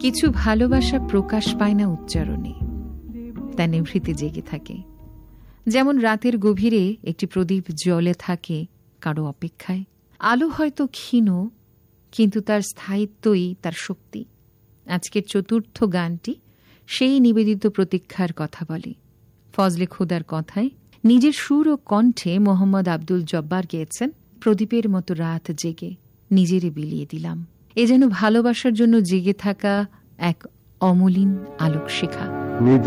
কিছু ভালোবাসা প্রকাশ পায় না উচ্চারণে, তা নিভৃতে জেগে থাকে। যেমন রাতের গভীরে একটি প্রদীপ জ্বলে থাকে কারো অপেক্ষায়। আলো হয়তো ক্ষীণ, কিন্তু তার স্থায়িত্বই তার শক্তি। আজকের চতুর্থ গানটি সেই নিবেদিত প্রতীক্ষার কথা বলে। ফজলে খোদার কথায় নিজের সুর ও কণ্ঠে মোহাম্মদ আব্দুল জব্বার গেয়েছেন, প্রদীপের মতো রাত জেগে নিজেরে বিলিয়ে দিলাম। এ যেন ভালোবাসার জন্য জেগে থাকা এক অমলিন আলোকশিখা।